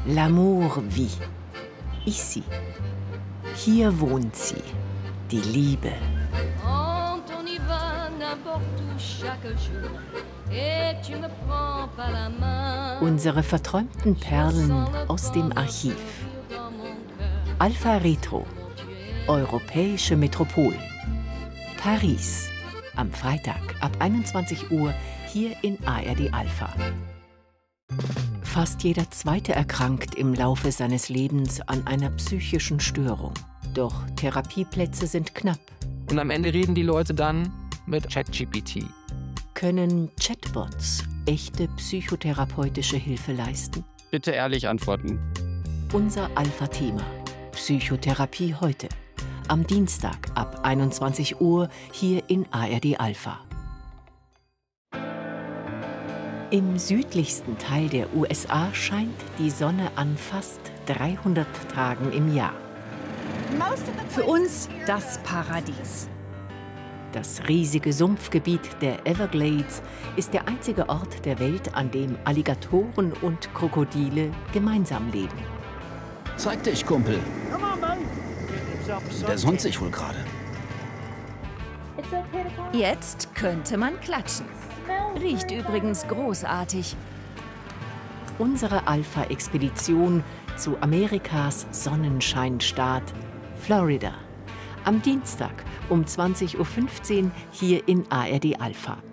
L'amour vit. Ici. Hier wohnt sie. Die Liebe. Unsere verträumten Perlen aus dem Archiv. Alpha Retro. Europäische Metropol. Paris. Am Freitag ab 21 Uhr hier in ARD Alpha. Fast jeder Zweite erkrankt im Laufe seines Lebens an einer psychischen Störung. Doch Therapieplätze sind knapp. Und am Ende reden die Leute dann mit ChatGPT. Können Chatbots echte psychotherapeutische Hilfe leisten? Bitte ehrlich antworten. Unser Alpha-Thema. Psychotherapie heute. Am Dienstag ab 21 Uhr hier in ARD Alpha. Im südlichsten Teil der USA scheint die Sonne an fast 300 Tagen im Jahr. Für uns das Paradies. Das riesige Sumpfgebiet der Everglades ist der einzige Ort der Welt, an dem Alligatoren und Krokodile gemeinsam leben. Zeig dich, Kumpel. Der sonnt sich wohl gerade. Jetzt könnte man klatschen. Riecht übrigens großartig. Unsere Alpha-Expedition zu Amerikas Sonnenscheinstaat Florida. Am Dienstag um 20:15 Uhr hier in ARD Alpha.